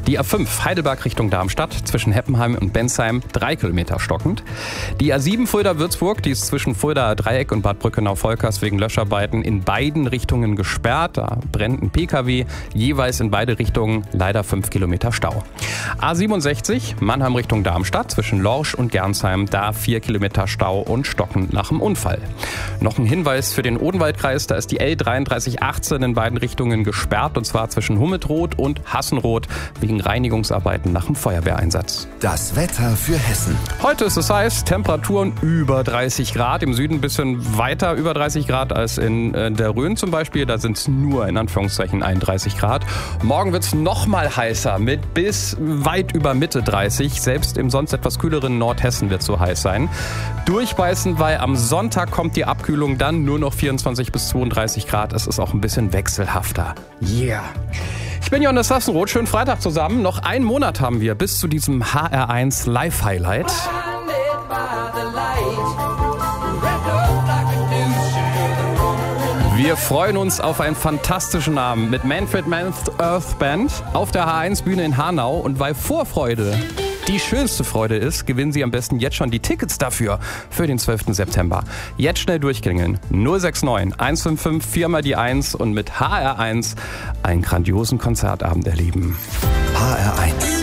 Die A5 Heidelberg Richtung Darmstadt zwischen Heppenheim und Bensheim 3 Kilometer stockend. Die A7 Fulda-Würzburg, die ist zwischen Fulda Dreieck und Bad Brückenau-Volkers wegen Löscharbeiten in beiden Richtungen gesperrt. Da brennt ein PKW, jeweils in beide Richtungen leider 5 Kilometer Stau. A67 Mannheim Richtung Darmstadt zwischen Lorsch und Gernsheim, da 4 Kilometer Stau und stockend nach dem Unfall. Noch ein Hinweis für den Odenwaldkreis, da ist die L3318 in beiden Richtungen gesperrt und zwar zwischen Hummetroth und Hassenroth wegen Reinigungsarbeiten nach dem Feuerwehreinsatz. Das Wetter für Hessen. Heute ist es heiß, Temperaturen über 30 Grad, im Süden ein bisschen weiter über 30 Grad als in der Rhön zum Beispiel, da sind es nur in Anführungszeichen 31 Grad. Morgen wird es noch mal heißer mit bis weit über Mitte 30, selbst im sonst etwas kühleren Nordhessen wird es so heiß sein. Durchbeißen, weil am Sonntag kommt die Abkühlung dann nur noch 24 bis 32 Grad, es ist auch ein bisschen wechselhafter. Yeah! Ich bin Johannes Hassenroth, schönen Freitag zusammen. Noch einen Monat haben wir bis zu diesem HR1 Live-Highlight. Wir freuen uns auf einen fantastischen Abend mit Manfred Mann's Earth Band auf der H1-Bühne in Hanau. Und weil Vorfreude die schönste Freude ist, gewinnen Sie am besten jetzt schon die Tickets dafür für den 12. September. Jetzt schnell durchklingeln. 069 155 4 mal die 1 und mit HR1 einen grandiosen Konzertabend erleben. HR1